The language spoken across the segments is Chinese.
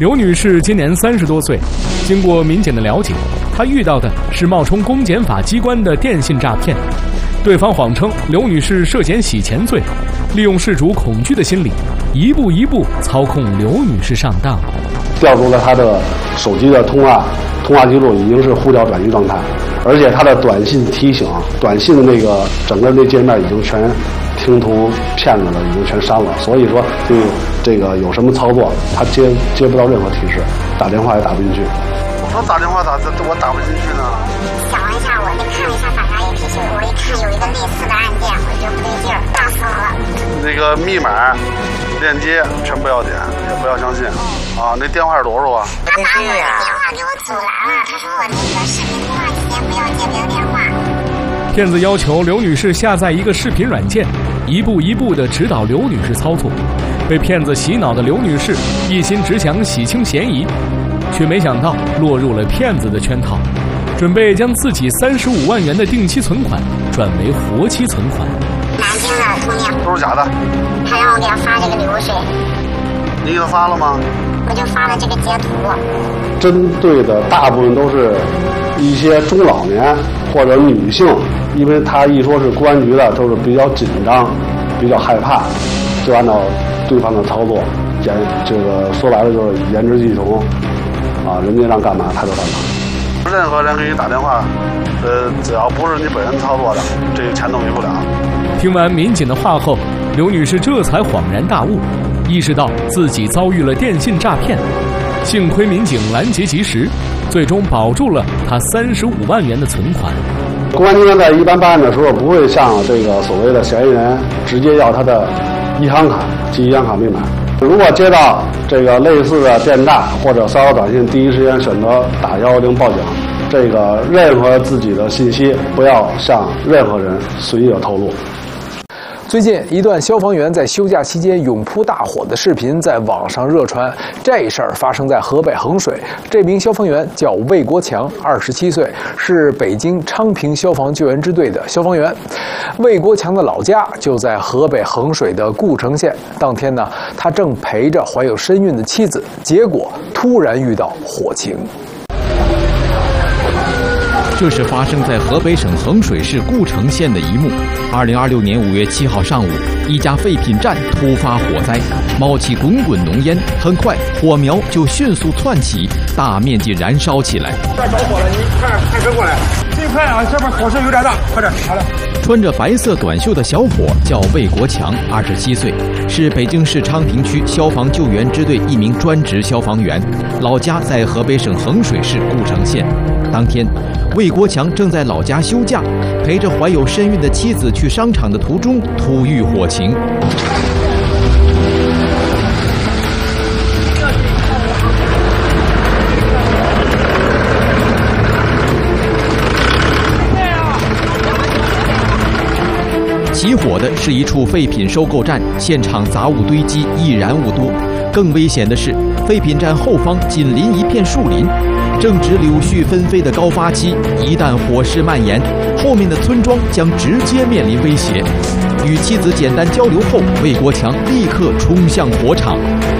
刘女士今年30多岁，经过民警的了解，她遇到的是冒充公检法机关的电信诈骗。对方谎称刘女士涉嫌洗钱罪，利用事主恐惧的心理，一步一步操控刘女士上当。 调出了她的手机的通话记录已经是呼叫转移状态，而且她的短信提醒、短信的那个整个那界面已经全听图骗子了，已经全删了。所以说，这个有什么操作，她接不到任何提示，打电话也打不进去。 我说打电话我打不进去呢。 想了一下，我就看了一下反诈 APP， 我一看有一个类似的案件，我觉得不对劲儿，打死我了。 那个密码、链接全不要点，也不要相信啊！那电话是多少啊？ 他把我的电话给我阻拦了，他说我那个视频通话期间不要接别的电话。 骗子要求刘女士下载一个视频软件，一步一步地指导刘女士操作。被骗子洗脑的刘女士一心只想洗清嫌疑，却没想到落入了骗子的圈套，准备将自己35万元的定期存款转为活期存款。 南京的通电都是假的。 他让我给他发这个流水， 你给他发了吗？ 我就发了这个截图。 针对的大部分都是一些中老年或者女性，因为他一说是公安局的，都是比较紧张、比较害怕，就按照对方的操作，这个说白了就是言之计从，啊，人家让干嘛他就干嘛。 任何人给你打电话，只要不是你本人操作的，这个钱都没不了。 听完民警的话后，刘女士这才恍然大悟，意识到自己遭遇了电信诈骗。幸亏民警拦截及时，最终保住了她35万元的存款。 公安机关在一般办案的时候，不会向这个所谓的嫌疑人直接要他的银行卡及银行卡密码。如果接到这个类似的电诈或者骚扰短信，第一时间选择打110报警。这个任何自己的信息不要向任何人随意的透露。 最近一段消防员在休假期间勇扑大火的视频在网上热传。这事儿发生在河北衡水，这名消防员叫魏国强，27岁，是北京昌平消防救援支队的消防员。魏国强的老家就在河北衡水的故城县。当天呢，他正陪着怀有身孕的妻子，结果突然遇到火情。 这是发生在河北省衡水市故城县的一幕。2026年5月7号上午，一家废品站突发火灾，冒起滚滚浓烟，很快火苗就迅速窜起，大面积燃烧起来。 快着火了，你快开车过来，最快啊！这边火势有点大，快点，好了。 穿着白色短袖的小伙叫魏国强，27岁，是北京市昌平区消防救援支队一名专职消防员，老家在河北省衡水市故城县。当天，魏国强正在老家休假，陪着怀有身孕的妻子去商场的途中突遇火情。起火的是一处废品收购站，现场杂物堆积，易燃物多。更危险的是，废品站后方紧邻一片树林，正值柳絮纷飞的高发期，一旦火势蔓延，后面的村庄将直接面临威胁。与妻子简单交流后，魏国强立刻冲向火场。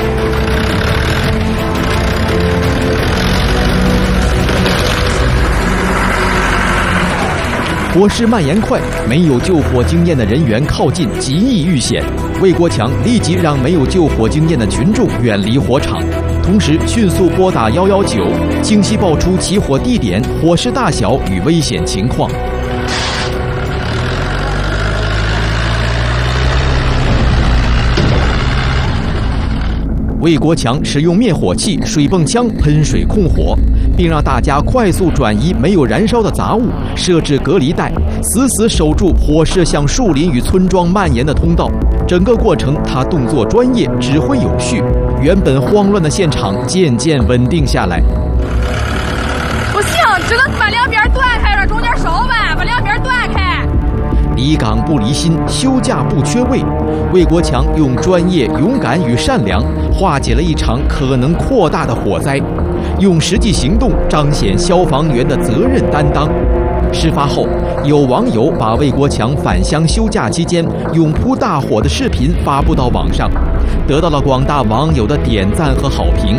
火势蔓延快，没有救火经验的人员靠近极易遇险。魏国强立即让没有救火经验的群众远离火场，同时迅速拨打119，清晰报出起火地点、火势大小与危险情况。魏国强使用灭火器、水泵枪喷水控火，并让大家快速转移没有燃烧的杂物，设置隔离带，死死守住火势向树林与村庄蔓延的通道。整个过程他动作专业，指挥有序，原本慌乱的现场渐渐稳定下来。 不行，只能把两边断开，让中间烧完，把两边断开。 离岗不离心，休假不缺位。魏国强用专业、勇敢与善良化解了一场可能扩大的火灾，用实际行动彰显消防员的责任担当。事发后，有网友把魏国强返乡休假期间勇扑大火的视频发布到网上，得到了广大网友的点赞和好评。